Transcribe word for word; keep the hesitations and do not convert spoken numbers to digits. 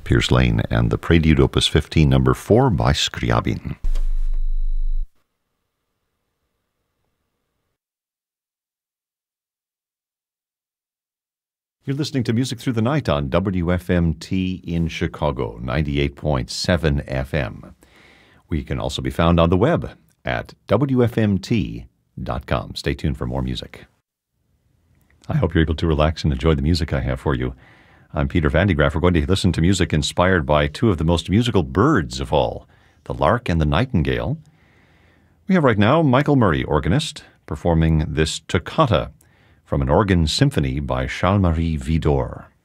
Piers Lane and the Prelude Opus fifteen, number four by Scriabin. You're listening to Music Through the Night on W F M T in Chicago, ninety-eight point seven F M. We can also be found on the web at W F M T dot com. Stay tuned for more music. I hope you're able to relax and enjoy the music I have for you. I'm Peter Van de Graaff. We're going to listen to music inspired by two of the most musical birds of all, the lark and the nightingale. We have right now Michael Murray, organist, performing this toccata from an organ symphony by Charles-Marie Widor.